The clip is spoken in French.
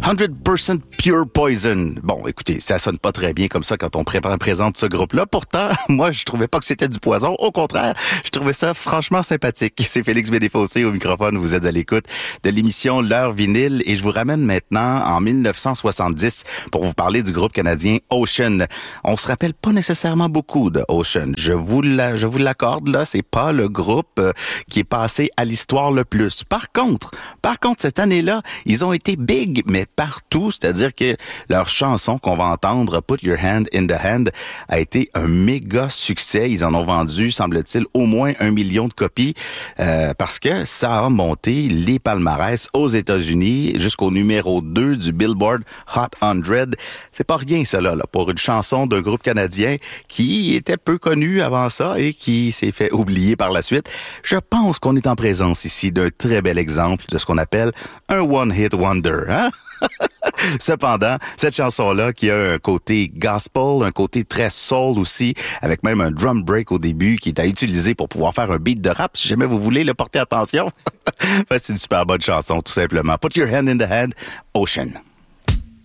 100% Pure Poison. Bon, écoutez, ça sonne pas très bien comme ça quand on présente ce groupe-là. Pourtant, moi, je trouvais pas que c'était du poison. Au contraire, je trouvais ça franchement sympathique. C'est Félix Bédéfossé au microphone. Vous êtes à l'écoute de l'émission L'heure vinyle et je vous ramène maintenant en 1970 pour vous parler du groupe canadien Ocean. On se rappelle pas nécessairement beaucoup de Ocean. Je vous l'accorde, là, c'est pas le groupe qui est passé à l'histoire le plus. Par contre, cette année-là, ils ont été big, mais partout, c'est-à-dire que leur chanson qu'on va entendre, Put Your Hand in the Hand, a été un méga succès. Ils en ont vendu, semble-t-il, au moins 1 million de copies, parce que ça a monté les palmarès aux États-Unis jusqu'au numéro 2 du Billboard Hot 100. C'est pas rien, cela, là, pour une chanson d'un groupe canadien qui était peu connu avant ça et qui s'est fait oublier par la suite. Je pense qu'on est en présence ici d'un très bel exemple de ce qu'on appelle un one-hit wonder, hein? Cependant, cette chanson-là qui a un côté gospel, un côté très soul aussi, avec même un drum break au début qui est à utiliser pour pouvoir faire un beat de rap, si jamais vous voulez le porter attention. C'est une super bonne chanson, tout simplement. Put Your Hand in the Hand, Ocean.